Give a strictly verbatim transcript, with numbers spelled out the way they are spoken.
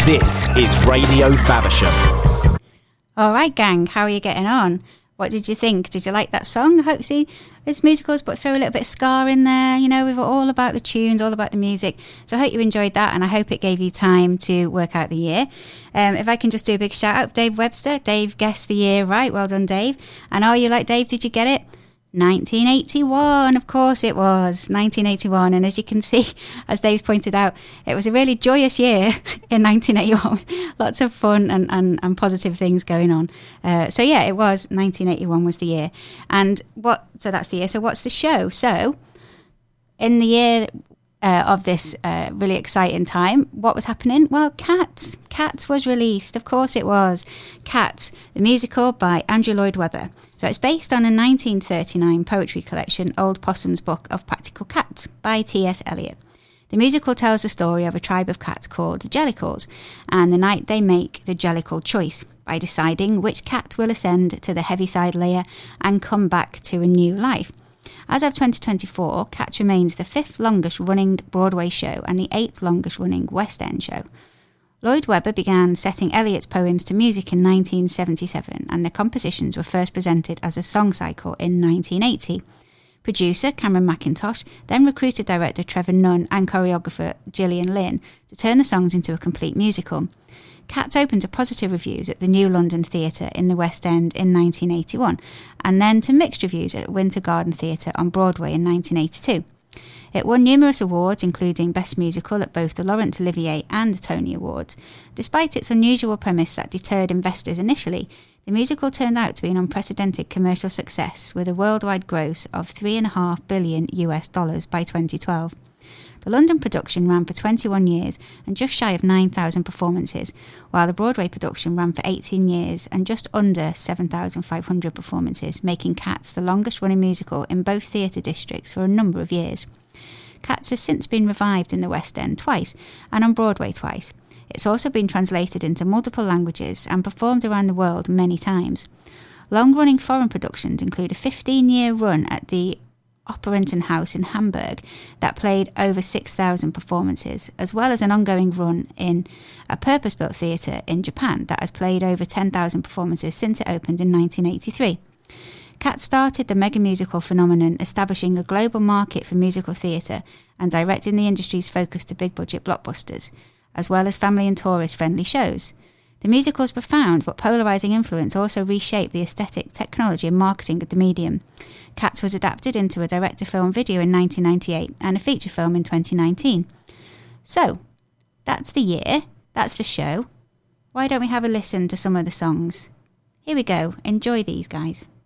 This is Radio Faversham. All right, gang, how are you getting on? What did you think? Did you like that song? Hopefully it's musicals, but throw a little bit of ska in there. You know, we were all about the tunes, all about the music. So I hope you enjoyed that, and I hope it gave you time to work out the year. Um, if I can just do a big shout out, Dave Webster. Dave guessed the year right. Well done, Dave. And are you like Dave? Did you get it? nineteen eighty-one, of course it was, nineteen eighty-one. And as you can see, as Dave's pointed out, it was a really joyous year in nineteen eighty-one. Lots of fun and, and, and positive things going on. Uh, so yeah, it was, nineteen eighty-one was the year. And what, so that's the year. So what's the show? So in the year uh, of this uh, really exciting time, what was happening? Well, Cats. Cats was released. Of course it was. Cats, the musical by Andrew Lloyd Webber. So it's based on a nineteen thirty-nine poetry collection, Old Possum's Book of Practical Cats by T S Eliot. The musical tells the story of a tribe of cats called the Jellicles, and the night they make the Jellicle choice by deciding which cat will ascend to the Heaviside layer and come back to a new life. As of twenty twenty-four, Cats remains the fifth longest running Broadway show and the eighth longest running West End show. Lloyd Webber began setting Eliot's poems to music in nineteen seventy-seven, and the compositions were first presented as a song cycle in nineteen eighty. Producer Cameron McIntosh then recruited director Trevor Nunn and choreographer Gillian Lynn to turn the songs into a complete musical. Cats opened to positive reviews at the New London Theatre in the West End in nineteen eighty-one, and then to mixed reviews at Winter Garden Theatre on Broadway in nineteen eighty-two. It won numerous awards, including Best Musical at both the Laurence Olivier and the Tony Awards. Despite its unusual premise that deterred investors initially, the musical turned out to be an unprecedented commercial success, with a worldwide gross of three point five billion U S dollars by twenty twelve. The London production ran for twenty-one years and just shy of nine thousand performances, while the Broadway production ran for eighteen years and just under seven thousand five hundred performances, making Cats the longest-running musical in both theatre districts for a number of years. Cats has since been revived in the West End twice and on Broadway twice. It's also been translated into multiple languages and performed around the world many times. Long-running foreign productions include a fifteen-year run at the Operettenhaus in Hamburg that played over six thousand performances, as well as an ongoing run in a purpose-built theatre in Japan that has played over ten thousand performances since it opened in nineteen eighty-three. Cats started the mega-musical phenomenon, establishing a global market for musical theatre and directing the industry's focus to big-budget blockbusters, as well as family and tourist-friendly shows. The musical's profound but polarising influence also reshaped the aesthetic, technology and marketing of the medium. Cats was adapted into a director-film video in nineteen ninety-eight and a feature film in twenty nineteen. So, that's the year, that's the show. Why don't we have a listen to some of the songs? Here we go, enjoy these guys.